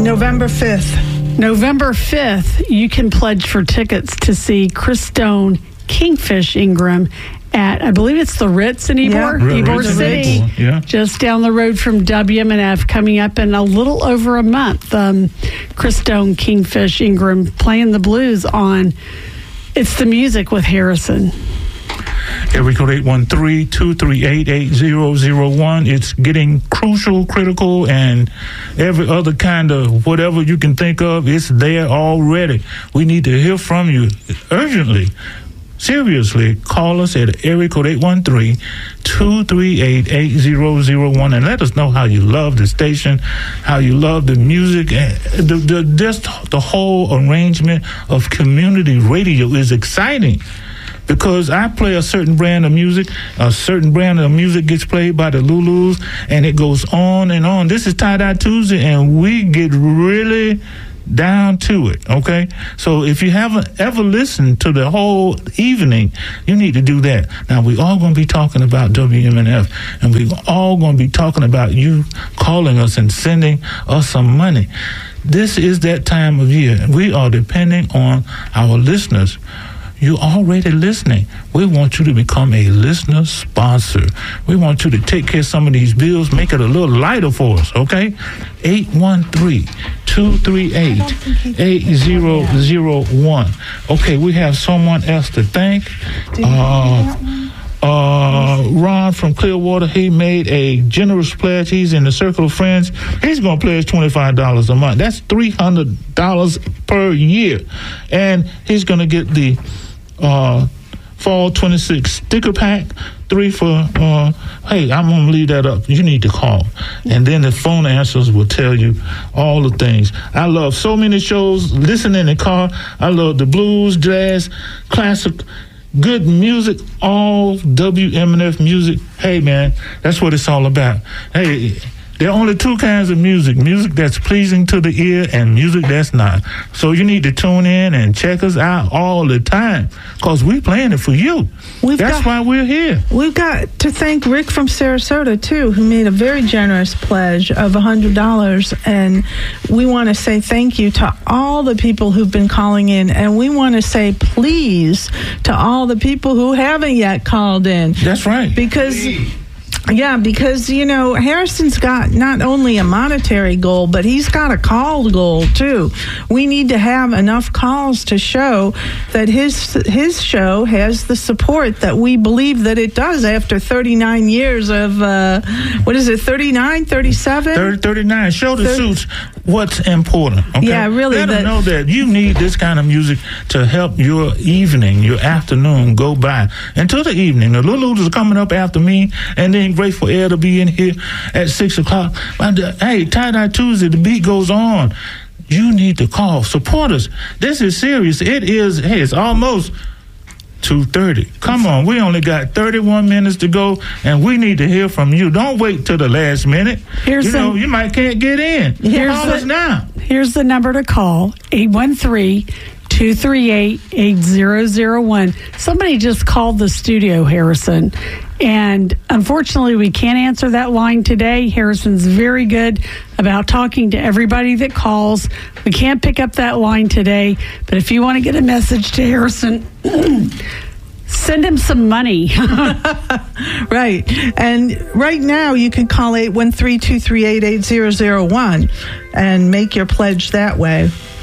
November 5th. November 5th, you can pledge for tickets to see Chris Stone, Kingfish Ingram at, I believe it's the Ritz in Ybor, Ybor City, just down the road from WMNF, coming up in a little over a month. Chris Stone, Kingfish Ingram playing the blues on It's the Music with Harrison. Area code 813-238-8001. It's getting crucial, critical, and every other kind of whatever you can think of, it's there already. We need to hear from you urgently. Seriously, call us at area code 813-238-8001 and let us know how you love the station, how you love the music, and just the whole arrangement of community radio is exciting. Because I play a certain brand of music gets played by the Lulus, and it goes on and on. This is Tie-Dye Tuesday, and we get really down to it, okay? So if you haven't ever listened to the whole evening, you need to do that. Now, we're all going to be talking about WMNF, and we're all going to be talking about you calling us and sending us some money. This is that time of year. We are depending on our listeners. You're already listening. We want you to become a listener sponsor. We want you to take care of some of these bills, make it a little lighter for us, okay? 813-238-8001. Okay, we have someone else to thank. Ron from Clearwater, he made a generous pledge. He's in the circle of friends. He's going to pledge $25 a month. That's $300 per year. And he's going to get the Fall 26 sticker pack, 3 for, hey, I'm going to leave that up. You need to call. And then the phone answers will tell you all the things. I love so many shows, listening in the car. I love the blues, jazz, classic, good music, all WMNF music. Hey, man, that's what it's all about. Hey, there are only two kinds of music that's pleasing to the ear and music that's not. So you need to tune in and check us out all the time because we're playing it for you. That's why we're here. We've got to thank Rick from Sarasota, too, who made a very generous pledge of $100. And we want to say thank you to all the people who've been calling in. And we want to say please to all the people who haven't yet called in. That's right. Because... Yeah, because, you know, Harrison's got not only a monetary goal, but he's got a call goal, too. We need to have enough calls to show that his show has the support that we believe that it does after 39 years of, 39, 37? 39. Show the suits what's important, okay? Yeah, really. Let them know that you need this kind of music to help your evening, your afternoon go by. Until the evening. The Lulus are coming up after me, and then Grateful Air to be in here at 6 o'clock. Hey, Tie-Dye Tuesday, the beat goes on. You need to call. Support us. This is serious. It's almost 2:30. Come on, we only got 31 minutes to go, and we need to hear from you. Don't wait till the last minute. You might can't get in. Call us now. Here's the number to call, 813-238-8001. Somebody just called the studio, Harrison, and unfortunately we can't answer that line today. Harrison's very good about talking to everybody that calls. We can't pick up that line today, but if you want to get a message to Harrison, send him some money. Right. And right now you can call 813-238-8001 and make your pledge that way.